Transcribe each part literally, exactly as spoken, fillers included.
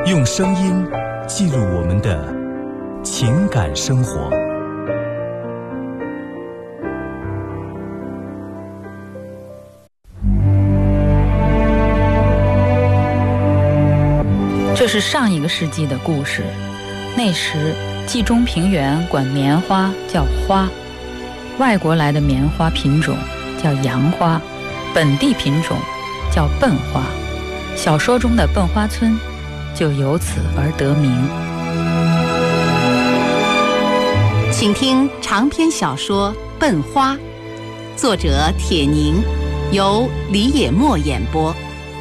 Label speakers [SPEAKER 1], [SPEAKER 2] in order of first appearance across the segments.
[SPEAKER 1] 用声音记录我们的情感生活。
[SPEAKER 2] 这是上一个世纪的故事，那时冀中平原管棉花叫花，外国来的棉花品种叫洋花，本地品种叫笨花，小说中的笨花村就由此而得名。
[SPEAKER 3] 请听长篇小说《笨花》，作者铁凝，由李野墨演播。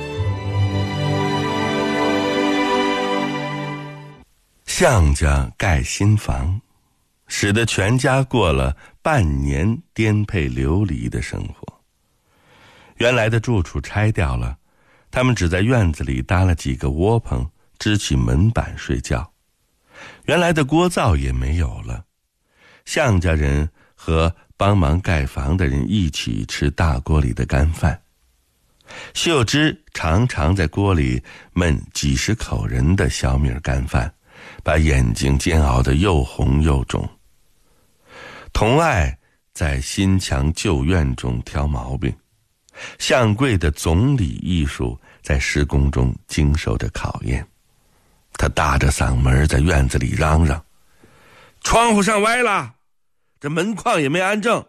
[SPEAKER 4] 向家盖新房，使得全家过了半年颠沛流离的生活。原来的住处拆掉了，他们只在院子里搭了几个窝棚，支起门板睡觉。原来的锅灶也没有了，向家人和帮忙盖房的人一起吃大锅里的干饭。秀芝常常在锅里焖几十口人的小米干饭，把眼睛煎熬得又红又肿。童爱在新墙旧院中挑毛病，向贵的总理艺术在施工中经受着考验。他大着嗓门在院子里嚷嚷：窗户上歪了，这门框也没安正。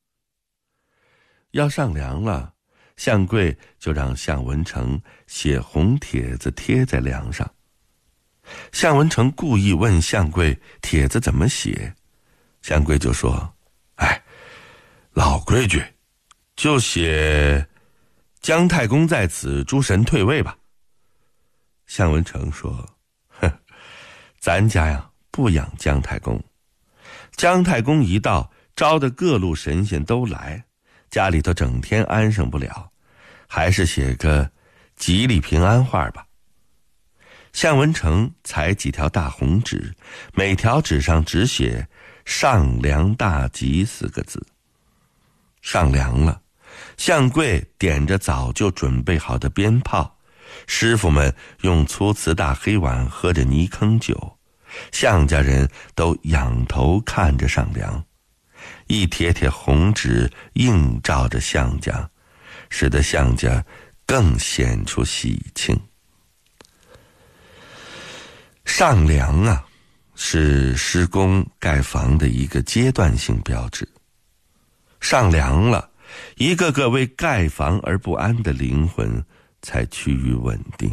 [SPEAKER 4] 要上梁了，向贵就让向文成写红帖子贴在梁上。向文成故意问向贵帖子怎么写，向贵就说：哎，老规矩，就写姜太公在此，诸神退位吧。向文成说：哼，咱家呀不养姜太公，姜太公一到，招的各路神仙都来，家里头整天安生不了，还是写个吉利平安话吧。向文成裁几条大红纸，每条纸上只写上梁大吉四个字。上梁了，向贵点着早就准备好的鞭炮，师傅们用粗瓷大黑碗喝着泥坑酒，向家人都仰头看着上梁，一帖帖红纸映照着向家，使得向家更显出喜庆。上梁啊，是施工盖房的一个阶段性标志。上梁了，一个个为盖房而不安的灵魂才趋于稳定。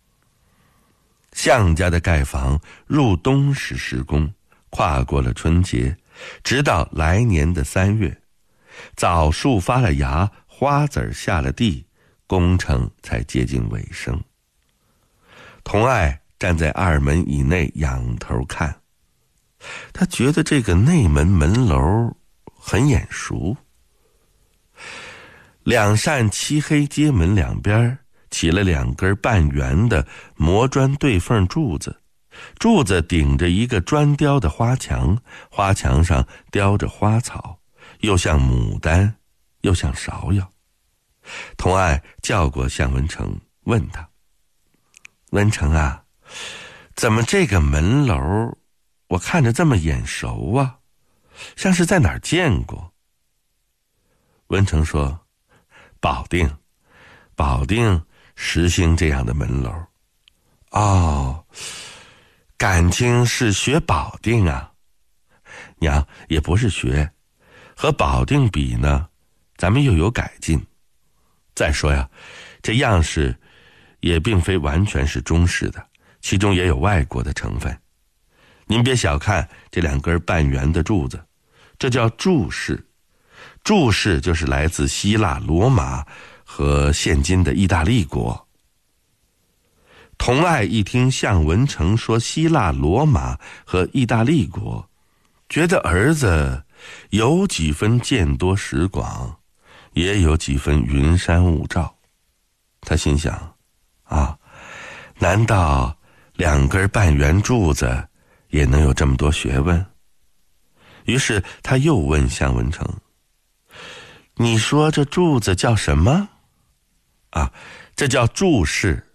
[SPEAKER 4] 向家的盖房入冬时施工，跨过了春节，直到来年的三月，枣树发了芽，花籽下了地，工程才接近尾声。童爱站在二门以内仰头看，他觉得这个内门门楼很眼熟。两扇漆黑街门两边起了两根半圆的磨砖对缝柱子，柱子顶着一个砖雕的花墙，花墙上雕着花草，又像牡丹又像芍药。童爱叫过向文成，问他：文成啊，怎么这个门楼我看着这么眼熟啊，像是在哪儿见过？文成说：保定，保定实行这样的门楼。哦，感情是学保定啊？娘，也不是学，和保定比呢，咱们又有改进。再说呀，这样式也并非完全是中式的，其中也有外国的成分。您别小看这两根半圆的柱子，这叫柱式。柱式就是来自希腊、罗马和现今的意大利国。童爱一听向文成说希腊、罗马和意大利国，觉得儿子有几分见多识广，也有几分云山雾罩。他心想：啊，难道两根半圆柱子也能有这么多学问？于是他又问向文成：你说这柱子叫什么？啊，这叫柱式。